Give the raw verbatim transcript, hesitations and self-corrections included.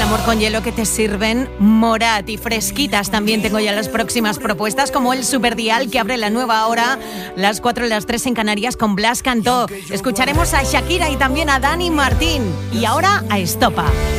amor con hielo que te sirven Morat, y fresquitas también tengo ya las próximas propuestas, como el Superdial, que abre la nueva hora, las cuatro y las tres en Canarias, con Blas Cantó. Escucharemos a Shakira y también a Dani Martín. Y ahora a Estopa.